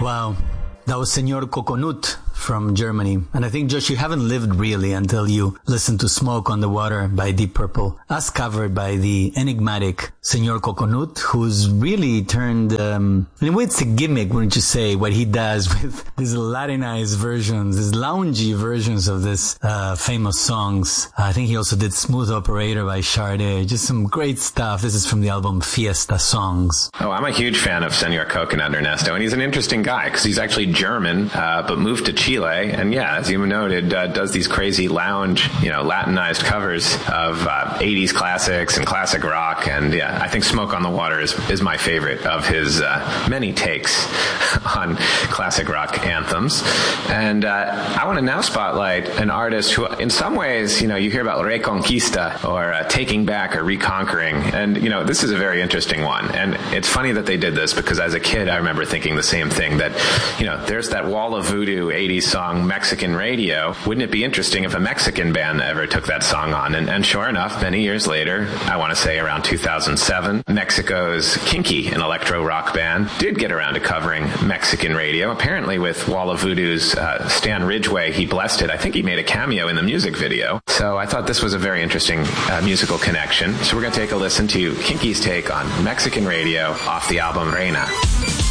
Wow. That was Senor Coconut from Germany. And I think, Josh, you haven't lived really until you listen to Smoke on the Water by Deep Purple, as covered by the enigmatic Senor Coconut, who's really turned, in a way it's a gimmick, wouldn't you say, what he does with these Latinized versions, these loungy versions of this famous songs. I think he also did Smooth Operator by Sade. Just some great stuff. This is from the album Fiesta Songs. Oh, I'm a huge fan of Senor Coconut, Ernesto, and he's an interesting guy because he's actually German, but moved to Chile, and yeah, as you noted, does these crazy lounge, Latinized covers of 80s classics and classic rock, and yeah, I think Smoke on the Water is my favorite of his many takes on classic rock anthems. And I want to now spotlight an artist who, in some ways, you hear about Reconquista or taking back or reconquering, and this is a very interesting one. And it's funny that they did this because as a kid, I remember thinking the same thing, that there's that wall of voodoo 80s song Mexican Radio. Wouldn't it be interesting if a Mexican band ever took that song on? And sure enough, many years later, I want to say around 2007, Mexico's Kinky, an electro rock band, did get around to covering Mexican Radio. Apparently with Wall of Voodoo's Stan Ridgway, he blessed it. I think he made a cameo in the music video. So I thought this was a very interesting musical connection. So we're going to take a listen to Kinky's take on Mexican Radio off the album Reina.